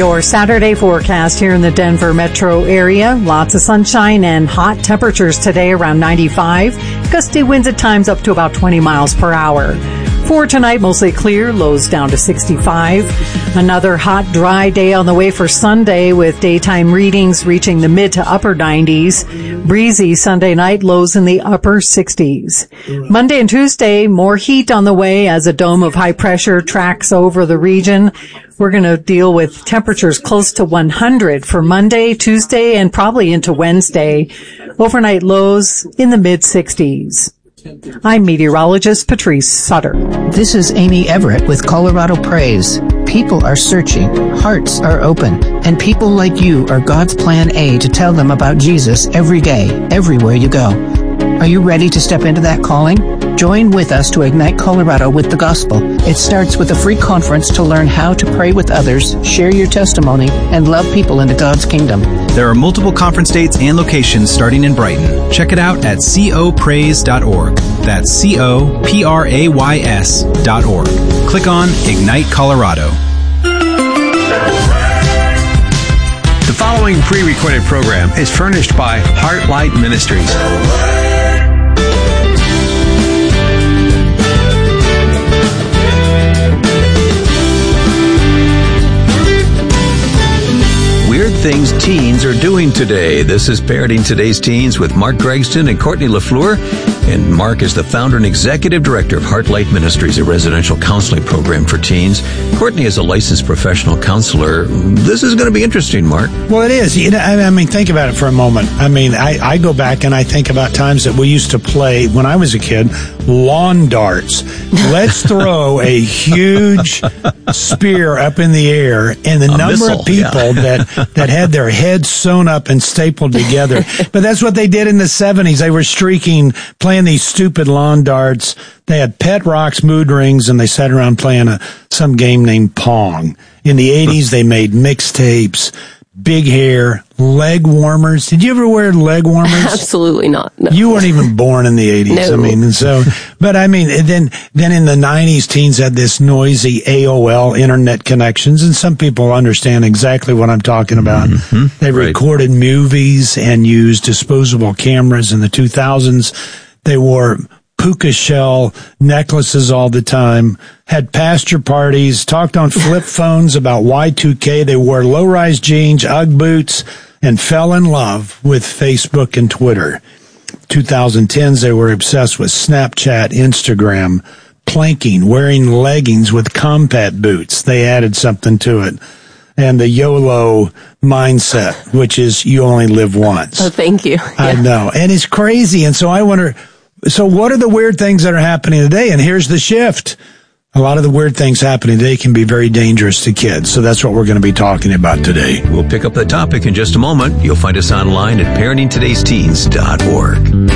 your Saturday forecast here in the Denver metro area. Lots of sunshine and hot temperatures today, around 95. Gusty winds at times up to about 20 miles per hour. For tonight, mostly clear, lows down to 65. Another hot, dry day on the way for Sunday with daytime readings reaching the mid to upper 90s. Breezy Sunday night, lows in the upper 60s. Monday and Tuesday, more heat on the way as a dome of high pressure tracks over the region. We're going to deal with temperatures close to 100 for Monday, Tuesday, and probably into Wednesday. Overnight lows in the mid 60s. I'm meteorologist Patrice Sutter. This is Amy Everett with Colorado Praise. People are searching, hearts are open, and people like you are God's plan A to tell them about Jesus every day, everywhere you go. Are you ready to step into that calling? Join with us to ignite Colorado with the gospel. It starts with a free conference to learn how to pray with others, share your testimony, and love people into God's kingdom. There are multiple conference dates and locations starting in Brighton. Check it out at copraise.org. That's coprays.org. Click on Ignite Colorado. The following pre-recorded program is furnished by Heartlight Ministries. Weird things teens are doing today. This is Parenting Today's Teens with Mark Gregston and Courtney LaFleur. And Mark is the founder and executive director of Heartlight Ministries, a residential counseling program for teens. Courtney is a licensed professional counselor. This is going to be interesting, Mark. Well, it is. I mean, think about it for a moment. I mean, I go back and I think about times that we used to play, when I was a kid, lawn darts. Let's throw a huge spear up in the air, and the number of people that had their heads sewn up and stapled together. But that's what they did in the 70s. They were streaking, playing these stupid lawn darts. They had pet rocks, mood rings, and they sat around playing some game named Pong. In the 80s, they made mixtapes, big hair, leg warmers. Did you ever wear leg warmers? Absolutely not. No. You weren't even born in the 80s. No. I mean, and so, but I mean, then in the 90s, teens had this noisy AOL internet connections, and some people understand exactly what I'm talking about. Mm-hmm. They recorded movies and used disposable cameras in the 2000s. They wore puka shell necklaces all the time, had pasture parties, talked on flip phones about Y2K. They wore low-rise jeans, Ugg boots, and fell in love with Facebook and Twitter. 2010s, they were obsessed with Snapchat, Instagram, planking, wearing leggings with combat boots. They added something to it. And the YOLO mindset, which is you only live once. Oh, thank you. Yeah. I know. And it's crazy. And so I wonder, so what are the weird things that are happening today? And here's the shift. A lot of the weird things happening today can be very dangerous to kids. So that's what we're going to be talking about today. We'll pick up the topic in just a moment. You'll find us online at parentingtodaysteens.org.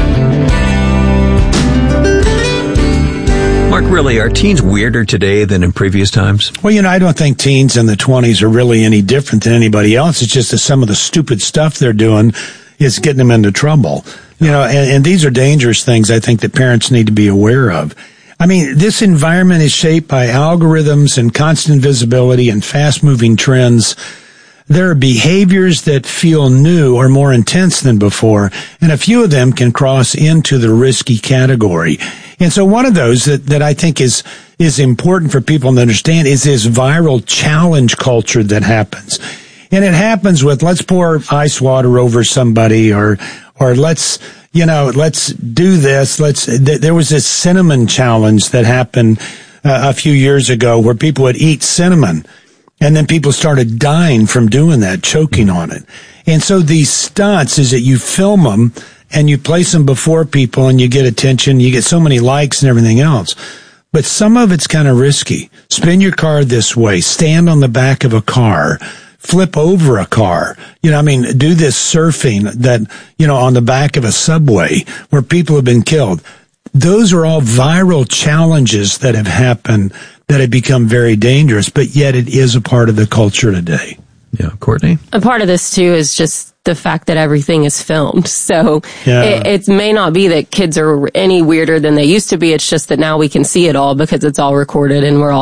Mark, really, are teens weirder today than in previous times? Well, I don't think teens in the 20s are really any different than anybody else. It's just that some of the stupid stuff they're doing is getting them into trouble. And these are dangerous things I think that parents need to be aware of. I mean, this environment is shaped by algorithms and constant visibility and fast-moving trends. There are behaviors that feel new or more intense than before, and a few of them can cross into the risky category. And so one of those that I think is important for people to understand is this viral challenge culture that happens. And it happens with, let's pour ice water over somebody, or let's do this. There was this cinnamon challenge that happened a few years ago where people would eat cinnamon, and then people started dying from doing that, choking on it. And so these stunts is that you film them and you place them before people and you get attention, you get so many likes and everything else. But some of it's kind of risky. Spin your car this way, stand on the back of a car, flip over a car, do this surfing that, on the back of a subway where people have been killed. Those are all viral challenges that have happened that have become very dangerous, but yet it is a part of the culture today. Yeah, Courtney? A part of this, too, is just the fact that everything is filmed. So it may not be that kids are any weirder than they used to be. It's just that now we can see it all because it's all recorded and we're all